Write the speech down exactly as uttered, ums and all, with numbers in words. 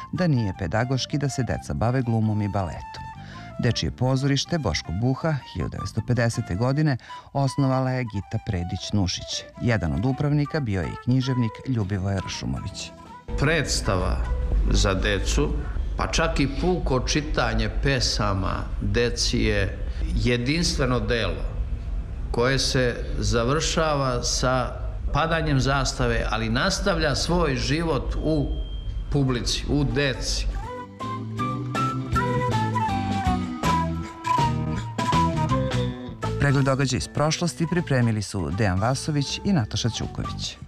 da nije pedagoški da se deca bave glumom i baletom. Dečije pozorište Boško Buha hiljadu devetsto pedesete. godine osnovala je Gita Predić-Nušić. Jedan od upravnika bio je i književnik Ljubivoje Ršumović. Predstava za decu, pa čak i puko čitanje pesama deci je jedinstveno delo koje se završava sa padanjem zastave, ali nastavlja svoj život u publici, u deci. Pregled događaja iz prošlosti pripremili su Dejan Vasović i Nataša Ćuković.